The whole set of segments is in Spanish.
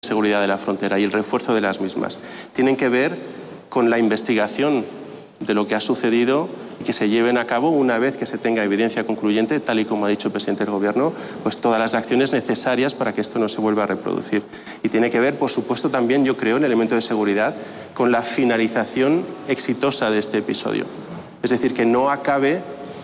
seguridad de la frontera y el refuerzo de las mismas tienen que ver con la investigación de lo que ha sucedido y que se lleven a cabo una vez que se tenga evidencia concluyente, tal y como ha dicho el presidente del Gobierno, pues todas las acciones necesarias para que esto no se vuelva a reproducir. Y tiene que ver, por supuesto, también, yo creo, en el elemento de seguridad, con la finalización exitosa de este episodio. Es decir, que no acabe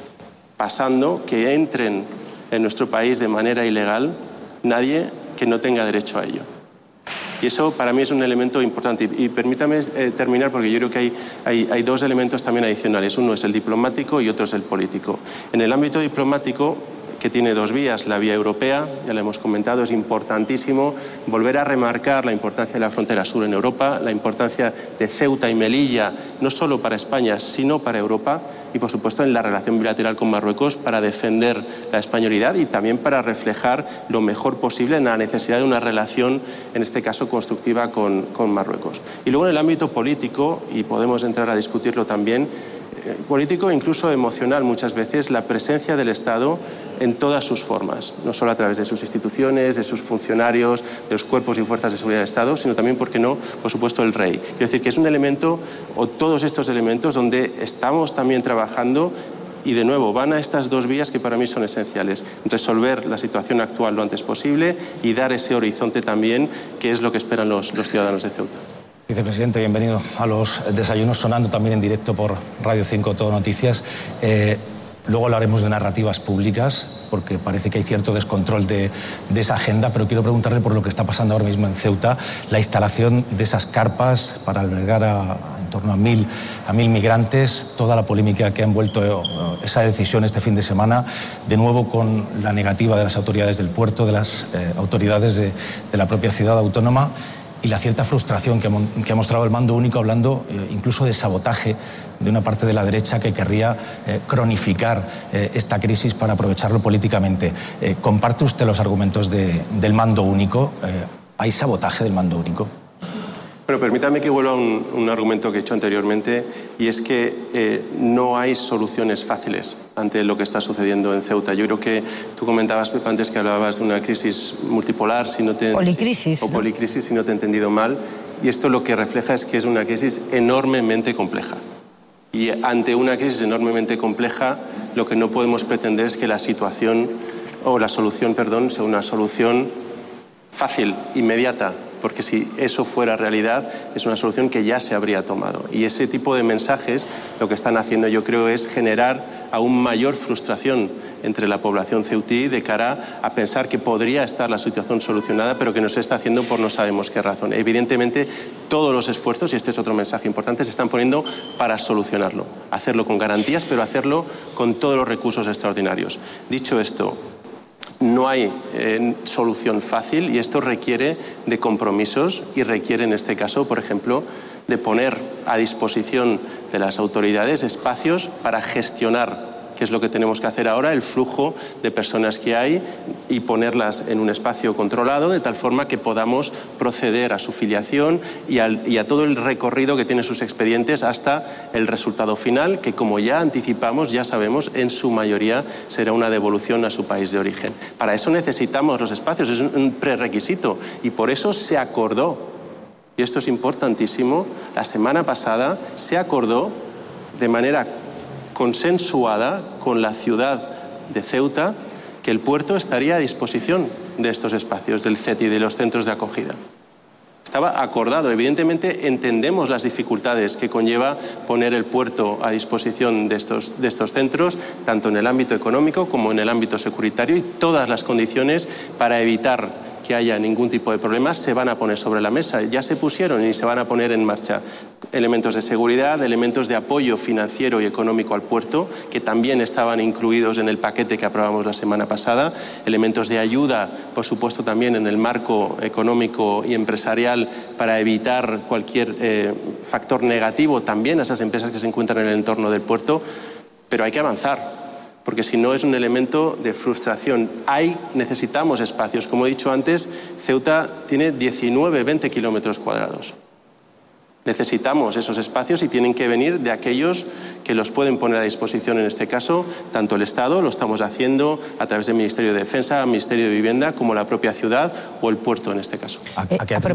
pasando que entren en nuestro país de manera ilegal nadie que no tenga derecho a ello. Y eso para mí es un elemento importante. Y permítame terminar porque yo creo que hay dos elementos también adicionales. Uno es el diplomático y otro es el político. En el ámbito diplomático, que tiene dos vías, la vía europea, ya lo hemos comentado, es importantísimo volver a remarcar la importancia de la frontera sur en Europa, la importancia de Ceuta y Melilla, no solo para España, sino para Europa, y por supuesto en la relación bilateral con Marruecos para defender la españolidad y también para reflejar lo mejor posible en la necesidad de una relación, en este caso constructiva, con Marruecos. Y luego en el ámbito político, y podemos entrar a discutirlo también, político e incluso emocional muchas veces, la presencia del Estado en todas sus formas, no solo a través de sus instituciones, de sus funcionarios, de los cuerpos y fuerzas de seguridad del Estado, sino también, ¿por qué no?, por supuesto, el rey. Quiero decir que es un elemento, o todos estos elementos, donde estamos también trabajando y, de nuevo, van a estas dos vías que para mí son esenciales. Resolver la situación actual lo antes posible y dar ese horizonte también, que es lo que esperan los ciudadanos de Ceuta. Vicepresidente, bienvenido a los desayunos, sonando también en directo por Radio 5 Todo Noticias. Luego hablaremos de narrativas públicas, porque parece que hay cierto descontrol de esa agenda, pero quiero preguntarle por lo que está pasando ahora mismo en Ceuta, la instalación de esas carpas para albergar en torno a mil migrantes, toda la polémica que ha envuelto esa decisión este fin de semana, de nuevo con la negativa de las autoridades del puerto, de las autoridades de la propia ciudad autónoma, y la cierta frustración que ha mostrado el mando único, hablando incluso de sabotaje de una parte de la derecha que querría cronificar esta crisis para aprovecharlo políticamente. ¿Comparte usted los argumentos del mando único? ¿Hay sabotaje del mando único? Bueno, permítame que vuelva a un argumento que he hecho anteriormente, y es que no hay soluciones fáciles ante lo que está sucediendo en Ceuta. Yo creo que tú comentabas, Pepa, antes que hablabas de una crisis multipolar, policrisis, o policrisis, si no te he entendido mal, y esto lo que refleja es que es una crisis enormemente compleja. Y ante una crisis enormemente compleja, lo que no podemos pretender es que la situación, o la solución, perdón, sea una solución fácil, inmediata, porque si eso fuera realidad, es una solución que ya se habría tomado. Y ese tipo de mensajes lo que están haciendo, yo creo, es generar aún mayor frustración entre la población ceutí de cara a pensar que podría estar la situación solucionada, pero que no se está haciendo por no sabemos qué razón. Evidentemente, todos los esfuerzos, y este es otro mensaje importante, se están poniendo para solucionarlo. Hacerlo con garantías, pero hacerlo con todos los recursos extraordinarios. Dicho esto, no hay solución fácil, y esto requiere de compromisos y requiere, en este caso, por ejemplo, de poner a disposición de las autoridades espacios para gestionar, que es lo que tenemos que hacer ahora, el flujo de personas que hay, y ponerlas en un espacio controlado de tal forma que podamos proceder a su filiación y a todo el recorrido que tienen sus expedientes hasta el resultado final, que, como ya anticipamos, ya sabemos, en su mayoría será una devolución a su país de origen. Para eso necesitamos los espacios, es un prerequisito, y por eso se acordó, y esto es importantísimo, la semana pasada se acordó de manera consensuada con la ciudad de Ceuta que el puerto estaría a disposición de estos espacios, del CETI, de los centros de acogida. Estaba acordado. Evidentemente entendemos las dificultades que conlleva poner el puerto a disposición de estos centros, tanto en el ámbito económico como en el ámbito securitario, y todas las condiciones para evitar que haya ningún tipo de problemas se van a poner sobre la mesa. Ya se pusieron y se van a poner en marcha elementos de seguridad, elementos de apoyo financiero y económico al puerto, que también estaban incluidos en el paquete que aprobamos la semana pasada, elementos de ayuda, por supuesto, también en el marco económico y empresarial para evitar cualquier factor negativo también a esas empresas que se encuentran en el entorno del puerto, pero hay que avanzar, porque si no es un elemento de frustración. Necesitamos espacios. Como he dicho antes, Ceuta tiene 20 kilómetros cuadrados. Necesitamos esos espacios y tienen que venir de aquellos que los pueden poner a disposición, en este caso, tanto el Estado, lo estamos haciendo a través del Ministerio de Defensa, Ministerio de Vivienda, como la propia ciudad o el puerto, en este caso.